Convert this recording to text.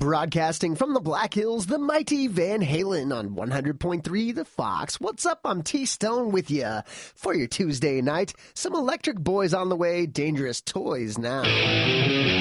Broadcasting from the Black Hills, the mighty Van Halen on 100.3 The Fox. What's up? I'm T-Stone with you for your Tuesday night. Some Electric Boys on the way, Dangerous Toys now.